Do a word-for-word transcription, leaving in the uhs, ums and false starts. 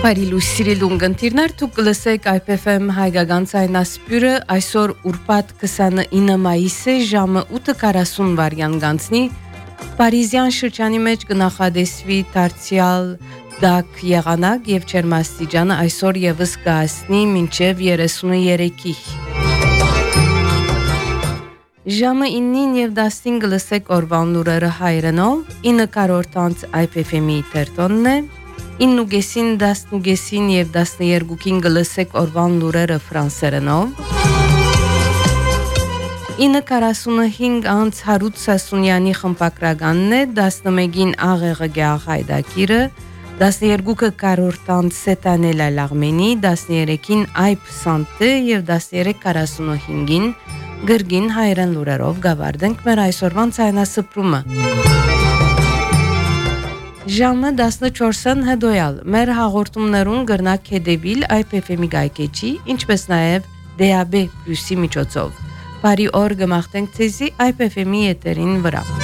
Բարի սիրելի ունգընտիրներ, դուք կլսեք I P F M հայկական ցայնասպյուրը այսօր ուրբաթ քսանինը մայիս է ժամը ութ քառասուն վարյան գանցնի Պարիզյան շրջանի մեջ կնախադեсվի դարձյալ դակ եղանակ եւ ջերմաստիճանը այսօր եւս կհասնի մինչեւ երեսուններեքի Ժամը իննին եւ դասին կլսեք օրվան լուրերը հայերենով ինը կարորտանց I P F M-ի տերտոնն է իննուգեսին, դասնուգեսին և դասներգուքին գլսեք օրվան լուրերը ֆրանսերենով ինը քառասունհինգ անց հարութ սասունյանի խմպակրականն է, դասնմեգին աղեղը գյաղ հայդակիրը, դասներգուքը կարորտանց սետանել այլ աղմենի, դասներեքին այբ սանտը և դասներեք քառասունհինգին գրգին հայրեն լուրերով գավարդենք մեր այսօրվան ցայնասպրումը Ժամը տասնչորսն հդոյալ, մեր հաղորդումներուն գրնակ հետևիլ I P F M-ի գայքեչի, ինչպես նաև D A B+-ի միջոցով։ Բարի օր գմախտենք ցեզի I P F M-ի եթերին վրա։